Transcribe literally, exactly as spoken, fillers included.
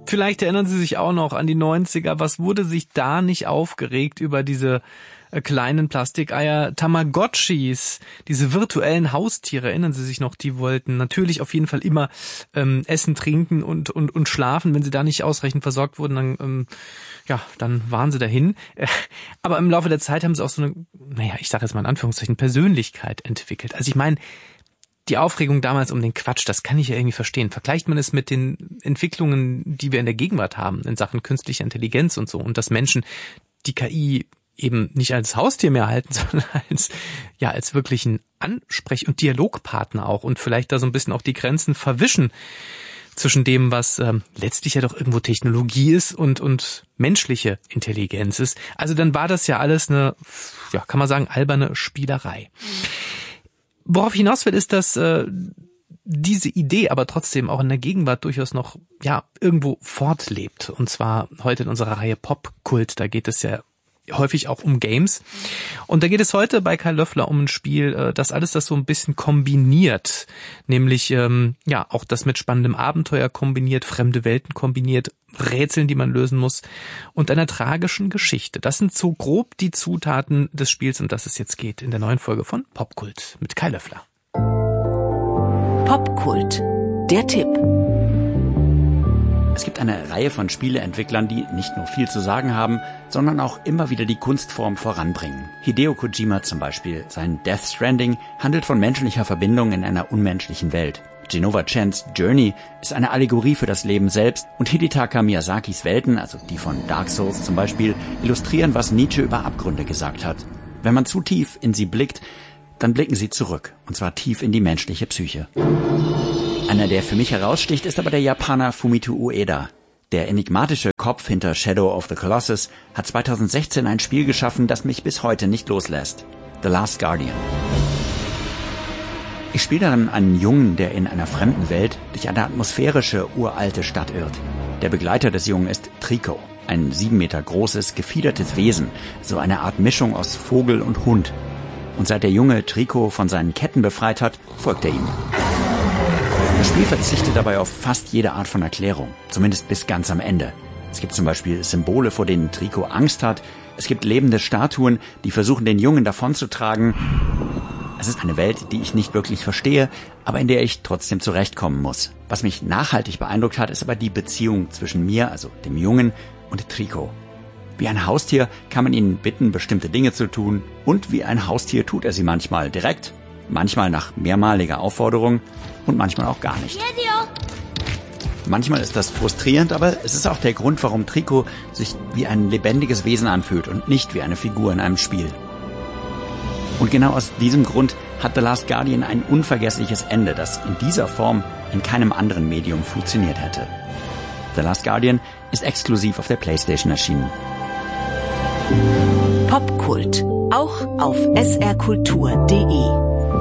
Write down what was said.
Vielleicht erinnern Sie sich auch noch an die neunziger. Was wurde sich da nicht aufgeregt über diese äh, kleinen Plastikeier? Tamagotchis, diese virtuellen Haustiere, erinnern Sie sich noch? Die wollten natürlich auf jeden Fall immer ähm, essen, trinken und, und, und schlafen. Wenn sie da nicht ausreichend versorgt wurden, dann, ähm, ja, dann waren sie dahin. Äh, aber im Laufe der Zeit haben sie auch so eine, naja, ich sage jetzt mal in Anführungszeichen, Persönlichkeit entwickelt. Also ich meine, die Aufregung damals um den Quatsch, das kann ich ja irgendwie verstehen. Vergleicht man es mit den Entwicklungen, die wir in der Gegenwart haben, in Sachen künstlicher Intelligenz und so, und dass Menschen die K I eben nicht als Haustier mehr halten, sondern als, ja, als wirklichen Ansprech- und Dialogpartner auch, und vielleicht da so ein bisschen auch die Grenzen verwischen zwischen dem, was ähm, letztlich ja doch irgendwo Technologie ist und, und menschliche Intelligenz ist. Also dann war das ja alles eine, ja, kann man sagen, alberne Spielerei. Worauf ich hinaus will, ist, dass äh, diese Idee aber trotzdem auch in der Gegenwart durchaus noch, ja, irgendwo fortlebt. Und zwar heute in unserer Reihe Popkult. Da geht es ja häufig auch um Games. Und da geht es heute bei Kai Löffler um ein Spiel, äh, das alles das so ein bisschen kombiniert. Nämlich, ähm, ja, auch das mit spannendem Abenteuer kombiniert, fremde Welten kombiniert, Rätseln, die man lösen muss, und einer tragischen Geschichte. Das sind so grob die Zutaten des Spiels, um das es jetzt geht in der neuen Folge von Popkult mit Kai Löffler. Popkult, der Tipp. Es gibt eine Reihe von Spieleentwicklern, die nicht nur viel zu sagen haben, sondern auch immer wieder die Kunstform voranbringen. Hideo Kojima zum Beispiel. Sein Death Stranding handelt von menschlicher Verbindung in einer unmenschlichen Welt. Genova Chans Journey ist eine Allegorie für das Leben selbst, und Hidetaka Miyazakis Welten, also die von Dark Souls zum Beispiel, illustrieren, was Nietzsche über Abgründe gesagt hat. Wenn man zu tief in sie blickt, dann blicken sie zurück, und zwar tief in die menschliche Psyche. Einer, der für mich heraussticht, ist aber der Japaner Fumito Ueda. Der enigmatische Kopf hinter Shadow of the Colossus hat zweitausendsechzehn ein Spiel geschaffen, das mich bis heute nicht loslässt. The Last Guardian. Ich spiele darin einen Jungen, der in einer fremden Welt durch eine atmosphärische, uralte Stadt irrt. Der Begleiter des Jungen ist Trico, ein sieben Meter großes, gefiedertes Wesen, so eine Art Mischung aus Vogel und Hund. Und seit der Junge Trico von seinen Ketten befreit hat, folgt er ihm. Das Spiel verzichtet dabei auf fast jede Art von Erklärung, zumindest bis ganz am Ende. Es gibt zum Beispiel Symbole, vor denen Trico Angst hat. Es gibt lebende Statuen, die versuchen, den Jungen davonzutragen. Es ist eine Welt, die ich nicht wirklich verstehe, aber in der ich trotzdem zurechtkommen muss. Was mich nachhaltig beeindruckt hat, ist aber die Beziehung zwischen mir, also dem Jungen, und Trico. Wie ein Haustier kann man ihn bitten, bestimmte Dinge zu tun, und wie ein Haustier tut er sie manchmal direkt, manchmal nach mehrmaliger Aufforderung und manchmal auch gar nicht. Manchmal ist das frustrierend, aber es ist auch der Grund, warum Trico sich wie ein lebendiges Wesen anfühlt und nicht wie eine Figur in einem Spiel. Und genau aus diesem Grund hat The Last Guardian ein unvergessliches Ende, das in dieser Form in keinem anderen Medium funktioniert hätte. The Last Guardian ist exklusiv auf der PlayStation erschienen. Popkult, auch auf s r kultur punkt d e.